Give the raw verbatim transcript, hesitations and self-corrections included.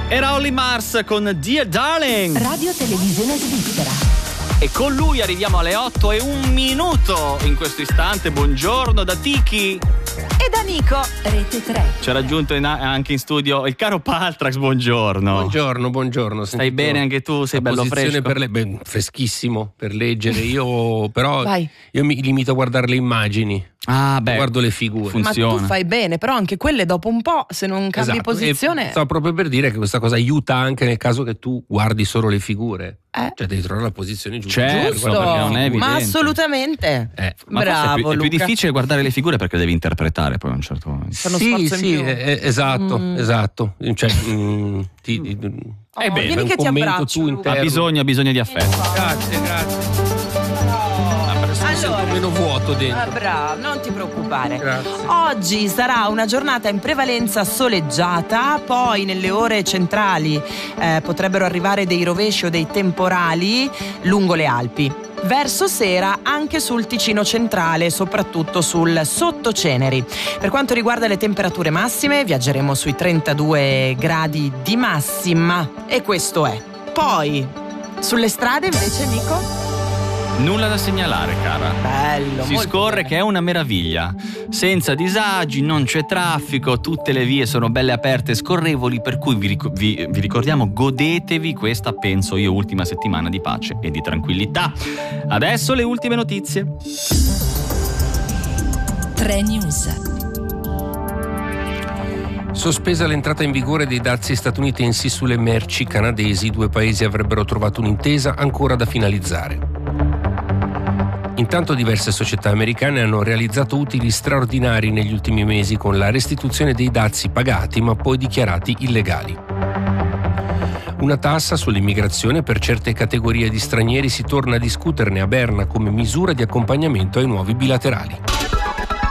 Era Olly Mars con Dear Darling. Radio Televisione Svizzera. E con lui arriviamo alle otto e un minuto in questo istante. Buongiorno da Tiki e da Nico. Rete tre. Ci ha raggiunto in, anche in studio il caro Paltrax. Buongiorno. Buongiorno, buongiorno. Stai bene anche tu? Sei bello fresco? Per le... Beh, freschissimo per leggere. Io però Vai. io mi limito a guardare le immagini. Ah, beh, guardo le figure. Funziona. Ma tu fai bene, però anche quelle dopo un po', se non cambi Esatto. posizione. E stavo proprio per dire che questa cosa aiuta anche nel caso che tu guardi solo le figure. Eh. Cioè devi trovare la posizione giusta. Certo, Giusto, perché non è evidente. ma assolutamente. Eh. Ma Bravo, forse è più, è più Luca. difficile guardare le figure perché le devi interpretare poi a un certo momento. C'è uno Sì, sforzo in sì, più. eh, esatto, Mm. esatto. Cioè, mm, ti, ti, Oh, eh beh, vieni un che ti commento abbraccio, tu Luca. interno. Ha bisogno, ha bisogno di affetto. Grazie, grazie. Mi sento Allora. meno vuoto dentro. Ah, bravo, non ti preoccupare. Grazie. Oggi sarà una giornata in prevalenza soleggiata, poi nelle ore centrali eh, potrebbero arrivare dei rovesci o dei temporali lungo le Alpi. Verso sera anche sul Ticino centrale, soprattutto sul Sottoceneri. Per quanto riguarda le temperature massime, viaggeremo sui trentadue gradi di massima e questo è. Poi, sulle strade invece, Nico? Nulla da segnalare, cara. Bello, Si molto scorre bene. che è una meraviglia. Senza disagi, non c'è traffico, tutte le vie sono belle aperte e scorrevoli, per cui vi, ric- vi- vi ricordiamo, godetevi questa, penso io, ultima settimana di pace e di tranquillità. Adesso le ultime notizie. tre News. Sospesa l'entrata in vigore dei dazi statunitensi sulle merci canadesi, i due paesi avrebbero trovato un'intesa ancora da finalizzare. Intanto diverse società americane hanno realizzato utili straordinari negli ultimi mesi con la restituzione dei dazi pagati ma poi dichiarati illegali. Una tassa sull'immigrazione per certe categorie di stranieri, si torna a discuterne a Berna come misura di accompagnamento ai nuovi bilaterali.